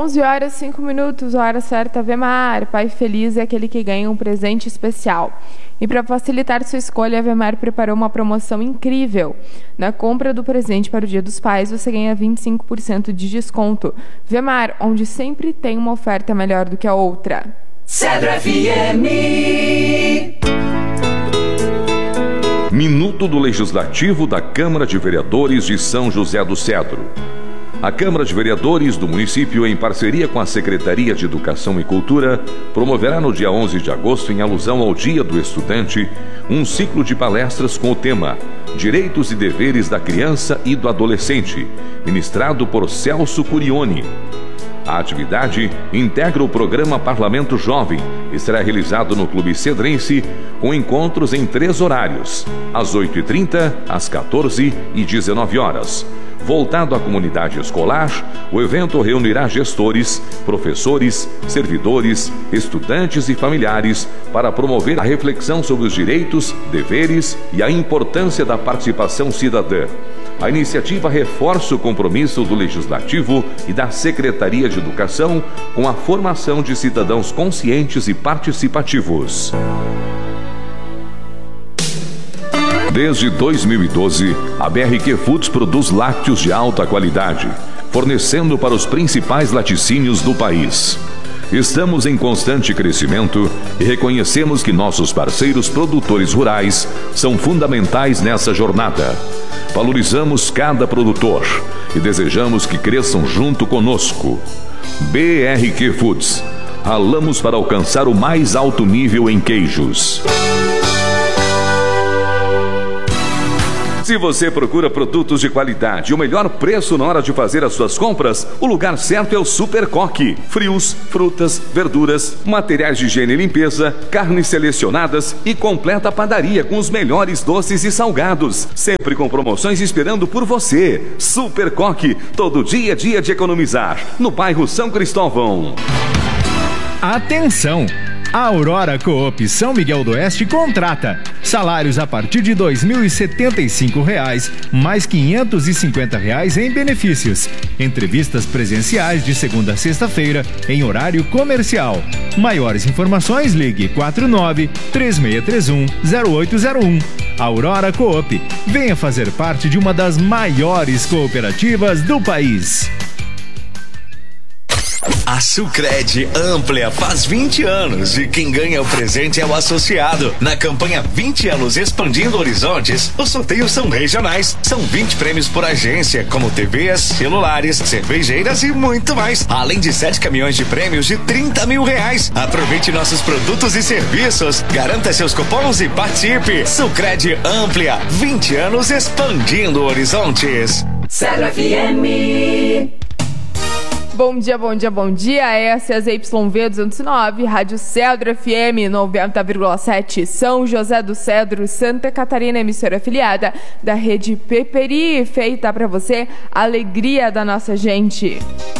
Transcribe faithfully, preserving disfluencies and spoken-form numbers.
onze horas e cinco minutos, hora certa, Vemar. Pai feliz é aquele que ganha um presente especial. E para facilitar sua escolha, a Vemar preparou uma promoção incrível. Na compra do presente para o Dia dos Pais, você ganha vinte e cinco por cento de desconto. Vemar, onde sempre tem uma oferta melhor do que a outra. Cedro F M. Minuto do Legislativo da Câmara de Vereadores de São José do Cedro. A Câmara de Vereadores do município, em parceria com a Secretaria de Educação e Cultura, promoverá no dia onze de agosto, em alusão ao Dia do Estudante, um ciclo de palestras com o tema Direitos e Deveres da Criança e do Adolescente, ministrado por Celso Curioni. A atividade integra o programa Parlamento Jovem e será realizado no Clube Cedrense, com encontros em três horários, às oito e trinta, às quatorze e dezenove horas. Voltado à comunidade escolar, o evento reunirá gestores, professores, servidores, estudantes e familiares para promover a reflexão sobre os direitos, deveres e a importância da participação cidadã. A iniciativa reforça o compromisso do Legislativo e da Secretaria de Educação com a formação de cidadãos conscientes e participativos. Desde dois mil e doze, a B R Q Foods produz lácteos de alta qualidade, fornecendo para os principais laticínios do país. Estamos em constante crescimento e reconhecemos que nossos parceiros produtores rurais são fundamentais nessa jornada. Valorizamos cada produtor e desejamos que cresçam junto conosco. B R Q Foods. Ralamos para alcançar o mais alto nível em queijos. Se você procura produtos de qualidade e o melhor preço na hora de fazer as suas compras, o lugar certo é o Super Coque. Frios, frutas, verduras, materiais de higiene e limpeza, carnes selecionadas e completa padaria com os melhores doces e salgados. Sempre com promoções esperando por você. Super Coque, todo dia é dia de economizar. No bairro São Cristóvão. Atenção! A Aurora Coop São Miguel do Oeste contrata. Salários a partir de dois mil e setenta e cinco reais, mais quinhentos e cinquenta reais em benefícios. Entrevistas presenciais de segunda a sexta-feira, em horário comercial. Maiores informações, ligue quatro nove, três seis três um, zero oito zero um. Aurora Coop. Venha fazer parte de uma das maiores cooperativas do país. A Sucred Amplia faz vinte anos e quem ganha o presente é o associado. Na campanha vinte anos Expandindo Horizontes, os sorteios são regionais. São vinte prêmios por agência, como T Vs, celulares, cervejeiras e muito mais. Além de sete caminhões de prêmios de trinta mil reais. Aproveite nossos produtos e serviços. Garanta seus cupons e participe. Sucred Amplia, vinte anos Expandindo Horizontes. Cedro F M. Bom dia, bom dia, bom dia. Essa é a Y V duzentos e nove, Rádio Cedro F M noventa vírgula sete, São José do Cedro, Santa Catarina, emissora afiliada da Rede Peperi, feita para você, a alegria da nossa gente.